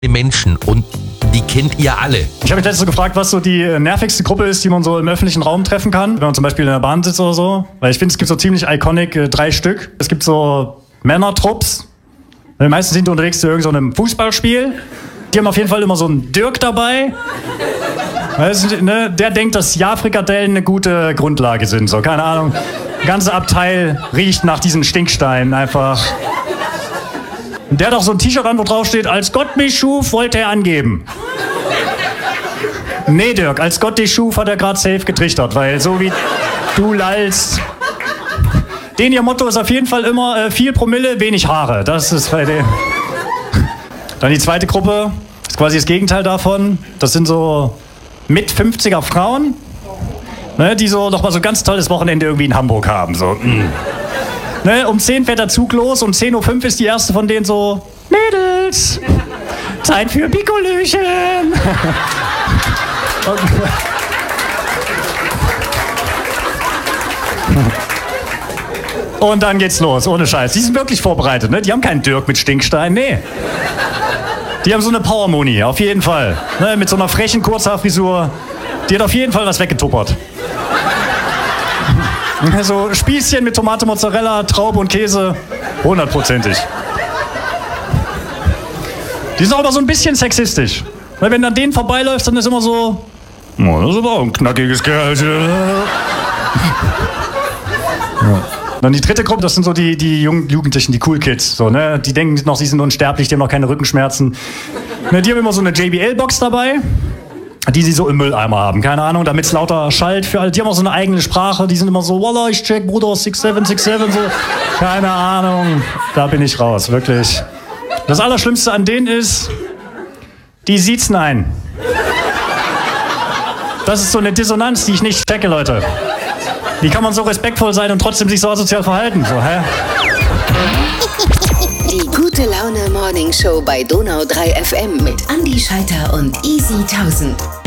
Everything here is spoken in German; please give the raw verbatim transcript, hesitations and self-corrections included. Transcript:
Menschen und die kennt ihr alle. Ich habe mich letztens so gefragt, was so die nervigste Gruppe ist, die man so im öffentlichen Raum treffen kann, wenn man zum Beispiel in der Bahn sitzt oder so. Weil ich finde, es gibt so ziemlich iconic äh, drei Stück. Es gibt so Männertrupps. Meistens sind die unterwegs zu irgendeinem so Fußballspiel. Die haben auf jeden Fall immer so einen Dirk dabei. Weißt, ne? Der denkt, dass Ja-Frikadellen eine gute Grundlage sind. So, keine Ahnung. Das ganze Abteil riecht nach diesen Stinksteinen einfach. Der hat auch so ein T-Shirt an, wo drauf steht, als Gott mich schuf, wollte er angeben. Nee, Dirk, als Gott dich schuf, hat er gerade safe getrichtert, weil so wie du lallst. Den ihr Motto ist auf jeden Fall immer äh, viel Promille, wenig Haare. Das ist bei dem. Dann die zweite Gruppe, ist quasi das Gegenteil davon. Das sind so mit fünfziger Frauen, ne, die so noch mal so ein ganz tolles Wochenende irgendwie in Hamburg haben. So, mm. Ne, um zehn fährt der Zug los, um zehn Uhr fünf ist die erste von denen so, Mädels, Zeit für Pikolöchen. Und dann geht's los, ohne Scheiß. Die sind wirklich vorbereitet, ne? Die haben keinen Dirk mit Stinkstein, nee. Die haben so eine Power-Moni, auf jeden Fall. Ne? Mit so einer frechen Kurzhaarfrisur. Die hat auf jeden Fall was weggetuppert. So Spießchen mit Tomate, Mozzarella, Traube und Käse. Hundertprozentig. Die sind auch immer so ein bisschen sexistisch. Weil wenn du an denen vorbeiläufst, dann ist immer so... Oh, das ist aber auch ein knackiges Kerl. Ja. Dann die dritte Gruppe, das sind so die, die Jugend- Jugendlichen, die Cool Kids. So, ne? Die denken noch, sie sind unsterblich, die haben noch keine Rückenschmerzen. Ne, die haben immer so eine J B L-Box dabei, die sie so im Mülleimer haben. Keine Ahnung, damit es lauter schallt für alle. Die haben auch so eine eigene Sprache, die sind immer so, Wallah, ich check, Bruder, six seven six seven, so. Keine Ahnung, da bin ich raus, wirklich. Das Allerschlimmste an denen ist, die siezen ein. Das ist so eine Dissonanz, die ich nicht checke, Leute. Wie kann man so respektvoll sein und trotzdem sich so asozial verhalten? So, hä? Die gute Laune Morning Show bei Donau drei F M mit Andi Schalter und Easy tausend.